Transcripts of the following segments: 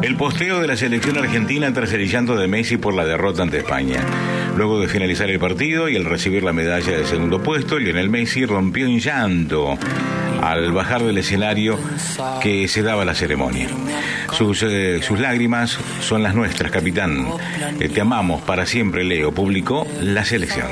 El posteo de la selección argentina tras el llanto de Messi por la derrota ante España. Luego de finalizar el partido y al recibir la medalla de segundo puesto, Lionel Messi rompió en llanto al bajar del escenario que se daba la ceremonia. Sus lágrimas son las nuestras, capitán. Te amamos para siempre, Leo, publicó la selección.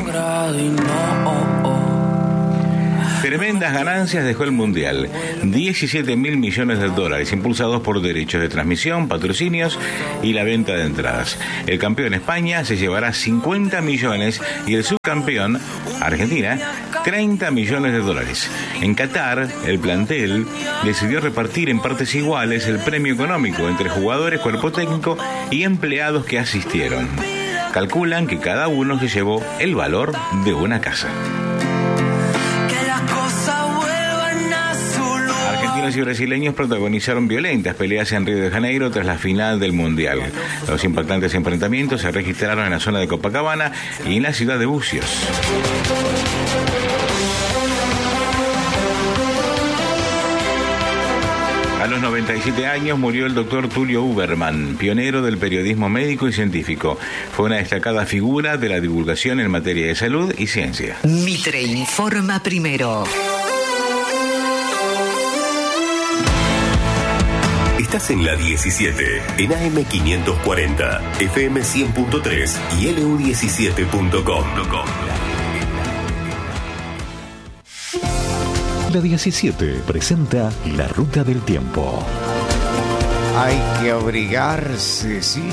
Tremendas ganancias dejó el Mundial, 17.000 millones de dólares, impulsados por derechos de transmisión, patrocinios y la venta de entradas. El campeón España se llevará 50 millones y el subcampeón, Argentina, 30 millones de dólares. En Qatar, el plantel decidió repartir en partes iguales el premio económico entre jugadores, cuerpo técnico y empleados que asistieron. Calculan que cada uno se llevó el valor de una casa. Argentinos y brasileños protagonizaron violentas peleas en Río de Janeiro tras la final del Mundial. Los impactantes enfrentamientos se registraron en la zona de Copacabana y en la ciudad de Bucios. A los 97 años murió el doctor Tulio Uberman, pionero del periodismo médico y científico. Fue una destacada figura de la divulgación en materia de salud y ciencia. Mitre informa primero. Estás en la 17, en AM 540, FM 100.3 y LU17.com. La 17 presenta La Ruta del Tiempo. Hay que abrigarse, sí.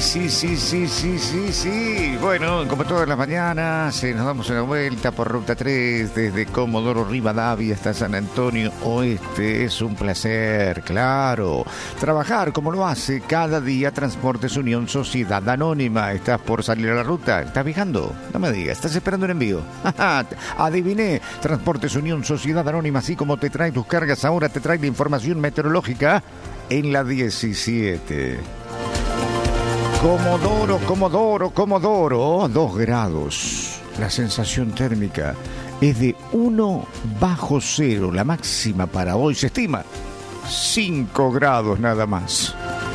Bueno, como todas las mañanas, nos damos una vuelta por Ruta 3 desde Comodoro Rivadavia hasta San Antonio Oeste. Es un placer, claro, trabajar como lo hace cada día Transportes Unión Sociedad Anónima. ¿Estás por salir a la ruta? ¿Estás viajando? No me digas, ¿estás esperando un envío? Adiviné, Transportes Unión Sociedad Anónima, así como te trae tus cargas, ahora te trae la información meteorológica en la 17. Comodoro, 2 grados. La sensación térmica es de 1 bajo cero. La máxima para hoy se estima 5 grados nada más.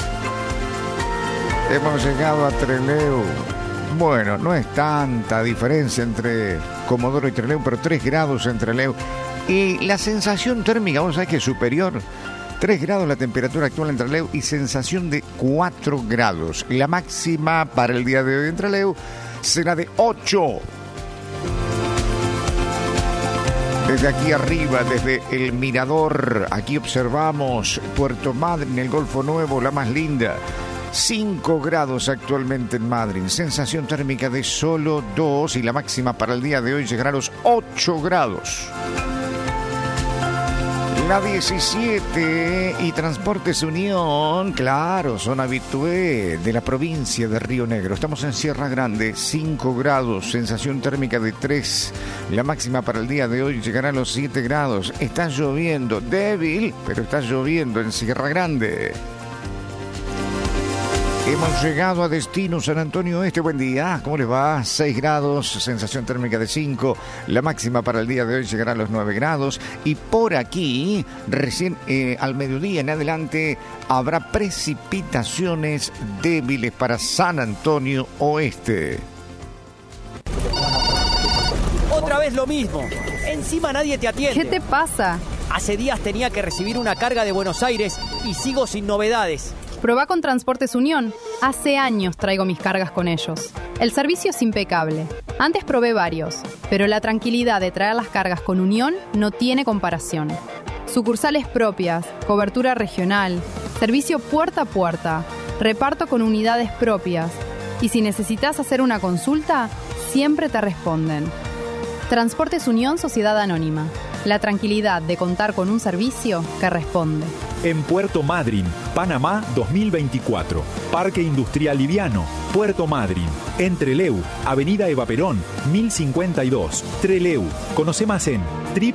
Hemos llegado a Trelew. Bueno, no es tanta diferencia entre Comodoro y Trelew, pero 3 grados en Trelew. Y la sensación térmica, vos sabés que es superior. 3 grados la temperatura actual en Trelew y sensación de 4 grados. La máxima para el día de hoy en Trelew será de 8. Desde aquí arriba, desde el mirador, aquí observamos Puerto Madryn, el Golfo Nuevo, la más linda. 5 grados actualmente en Madryn. Sensación térmica de solo 2 y la máxima para el día de hoy llegará a los 8 grados. La 17 y Transportes Unión, claro, son habitué de la provincia de Río Negro. Estamos en Sierra Grande, 5 grados, sensación térmica de 3. La máxima para el día de hoy llegará a los 7 grados. Está lloviendo, débil, pero está lloviendo en Sierra Grande. Hemos llegado a destino San Antonio Oeste. Buen día, ¿cómo les va? 6 grados, sensación térmica de 5. La máxima para el día de hoy llegará a los 9 grados. Y por aquí, recién al mediodía en adelante, habrá precipitaciones débiles para San Antonio Oeste. Otra vez lo mismo. Encima nadie te atiende. ¿Qué te pasa? Hace días tenía que recibir una carga de Buenos Aires y sigo sin novedades. Probá con Transportes Unión. Hace años traigo mis cargas con ellos. El servicio es impecable. Antes probé varios, pero la tranquilidad de traer las cargas con Unión no tiene comparación. Sucursales propias, cobertura regional, servicio puerta a puerta, reparto con unidades propias. Y si necesitas hacer una consulta, siempre te responden. Transportes Unión Sociedad Anónima. La tranquilidad de contar con un servicio que responde. En Puerto Madryn, Panamá 2024. Parque Industrial Liviano, Puerto Madryn. En Trelew, Avenida Eva Perón, 1052. Trelew. Conoce más en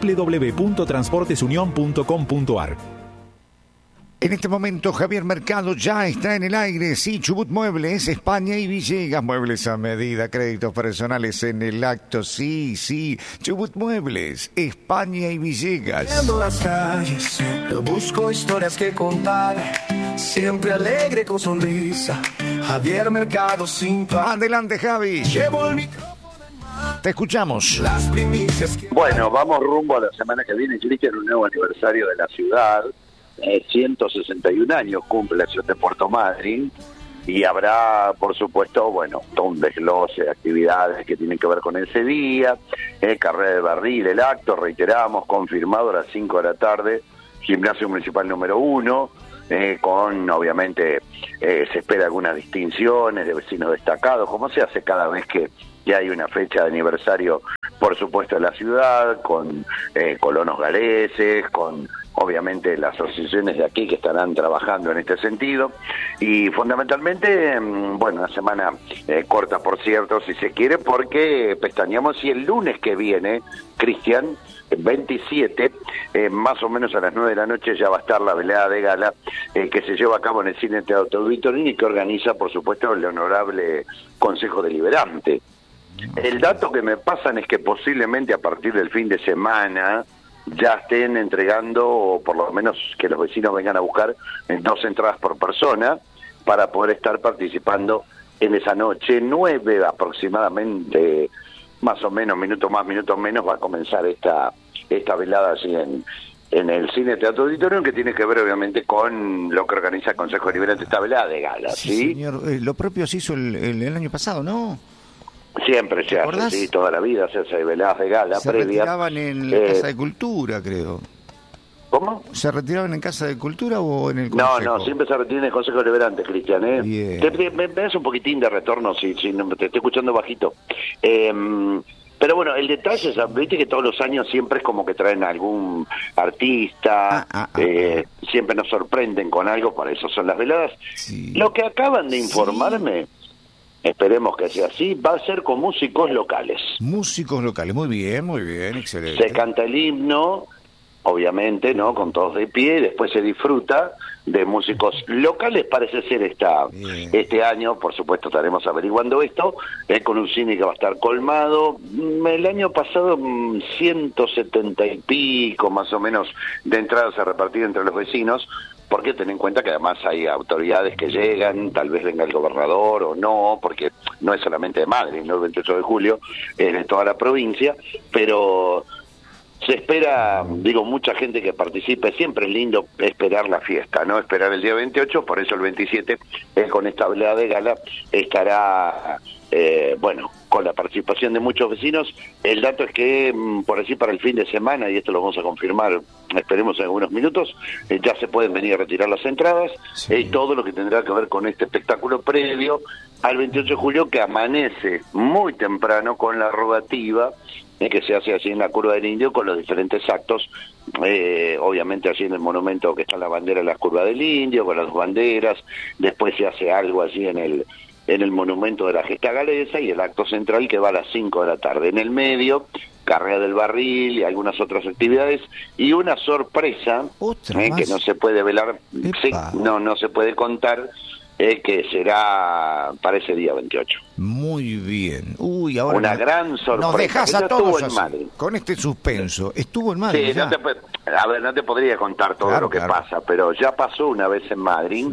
www.transportesunion.com.ar. En este momento Javier Mercado ya está en el aire. Sí, Chubut Muebles, España y Villegas. Muebles a medida, créditos personales en el acto. Sí, Chubut Muebles, España y Villegas. En las calles, yo busco historias que contar. siempre alegre con sonrisa. Javier Mercado sin par. Adelante, Javi. Llevo el Te escuchamos. las primicias que... Bueno, vamos rumbo a la semana que viene, Cristian, un nuevo aniversario de la ciudad. 161 años cumple la ciudad de Puerto Madryn. Y habrá, por supuesto, bueno, todo un desglose de actividades que tienen que ver con ese día. Carrera de barril, el acto, reiteramos, confirmado a las 5 de la tarde, Gimnasio Municipal número 1, con, obviamente, se espera algunas distinciones de vecinos destacados, como se hace cada vez que hay una fecha de aniversario, por supuesto, de la ciudad, con colonos galeses, con... obviamente las asociaciones de aquí que estarán trabajando en este sentido y fundamentalmente, bueno, una semana corta, por cierto, si se quiere, porque pestañeamos y el lunes que viene, Cristian, 27, más o menos a las 9 de la noche ya va a estar la velada de gala que se lleva a cabo en el Cine Teatro Auditorio y que organiza, por supuesto, el honorable Consejo Deliberante. El dato que me pasan es que posiblemente a partir del fin de semana ya estén entregando, o por lo menos que los vecinos vengan a buscar 2 entradas por persona para poder estar participando en esa noche. 9 aproximadamente, más o menos, minuto más, minuto menos, va a comenzar esta velada así en el Cine Teatro Auditorio, que tiene que ver obviamente con lo que organiza el Consejo Deliberante, esta velada de gala, ¿sí? Señor, lo propio se hizo el año pasado, ¿no? Siempre se hace, sí, toda la vida se hace veladas de gala se previas. Se retiraban en la Casa de Cultura, creo. ¿Cómo? ¿Se retiraban en Casa de Cultura o en el Consejo? No, siempre se retiran en el Consejo Deliberante, Cristian, me das un poquitín de retorno si no, te estoy escuchando bajito. Pero bueno, el detalle es, viste que todos los años siempre es como que traen algún artista, siempre nos sorprenden con algo, para eso son las veladas. Sí. Lo que acaban de informarme... Esperemos que sea así, va a ser con músicos locales. Músicos locales, muy bien, excelente. Se canta el himno, obviamente, ¿no? Con todos de pie, y después se disfruta de músicos locales, parece ser este año, por supuesto estaremos averiguando esto, con un cine que va a estar colmado. El año pasado 170 y pico, más o menos, de entradas a repartir entre los vecinos, porque ten en cuenta que además hay autoridades que llegan, tal vez venga el gobernador o no, porque no es solamente de Madrid, no el 28 de julio, es de toda la provincia, pero se espera, mucha gente que participe. Siempre es lindo esperar la fiesta, ¿no? Esperar el día 28, por eso el 27, con esta velada de gala, estará, con la participación de muchos vecinos. El dato es que, por decir, para el fin de semana, y esto lo vamos a confirmar, esperemos en algunos minutos, ya se pueden venir a retirar las entradas, y todo lo que tendrá que ver con este espectáculo previo al 28 de julio, que amanece muy temprano con la rogativa, que se hace así en la Curva del Indio, con los diferentes actos, obviamente allí en el monumento que está la bandera de la Curva del Indio, con las 2 banderas, después se hace algo así en el monumento de la Gesta Galesa, y el acto central que va a las 5 de la tarde. En el medio, carrera del barril y algunas otras actividades, y una sorpresa que no se puede velar, no se puede contar, que será para ese día 28. Muy bien. Uy, ahora una gran sorpresa. Nos dejas a todos así, con este suspenso. Estuvo en Madrid. Sí, no te podría contar todo lo que pasa, pero ya pasó una vez en Madrid.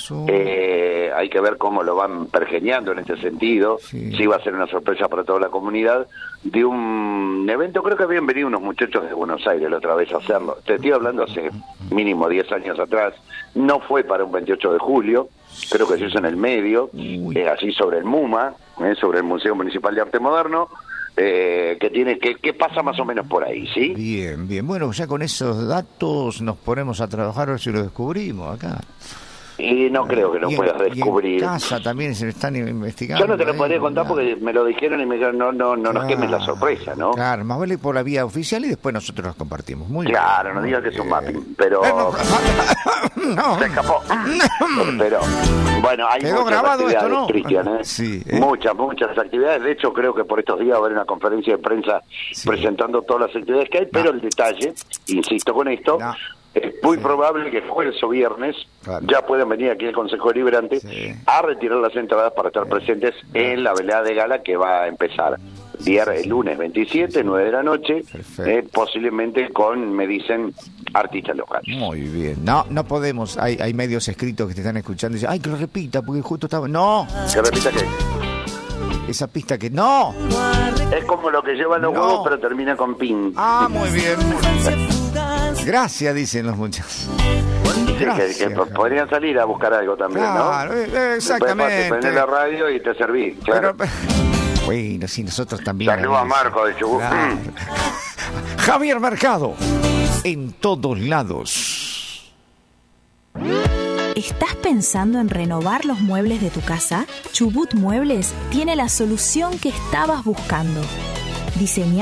Hay que ver cómo lo van pergeñando en este sentido. Sí, va a ser una sorpresa para toda la comunidad, de un evento. Creo que habían venido unos muchachos de Buenos Aires la otra vez a hacerlo. Te estoy hablando hace mínimo 10 años atrás. No fue para un 28 de julio. Creo que se hizo en el medio, así sobre el MUMA, sobre el Museo Municipal de Arte Moderno, que pasa más o menos por ahí, ¿sí? Bien. Bueno, ya con esos datos nos ponemos a trabajar, a ver si lo descubrimos acá. Y no creo que lo puedas descubrir. Y en casa también se están investigando. Yo no te lo podría contar porque me lo dijeron y me dijeron, no nos quemes la sorpresa, ¿no? Claro, más vale por la vía oficial y después nosotros los compartimos. Muy claro, bien, no digas que es un mapping, pero... Se escapó. Pero, bueno, hay quedó muchas grabado actividades, esto, ¿no? Cristian, Sí, muchas actividades. De hecho, creo que por estos días va a haber una conferencia de prensa presentando todas las actividades que hay, pero el detalle, insisto con esto... Es muy probable que jueves o viernes ya puedan venir aquí al Consejo Deliberante a retirar las entradas para estar presentes en la velada de gala que va a empezar el lunes 27, 9 de la noche, posiblemente con, me dicen, artistas locales. Muy bien. No podemos. Hay medios escritos que te están escuchando y dicen, ay, que lo repita, porque justo estaba... No. ¿Que repita qué? Esa pista que... ¡No! Es como lo que llevan los huevos, pero termina con pin. Ah, muy bien. Gracias, dicen los muchachos. Gracias, que podrían salir a buscar algo también, claro, ¿no? Exactamente. Prender la radio y te serví, claro. Bueno, sí, nosotros también. Saludos a Marco de Chubut. Claro. Javier Mercado, en todos lados. ¿Estás pensando en renovar los muebles de tu casa? Chubut Muebles tiene la solución que estabas buscando. Diseñar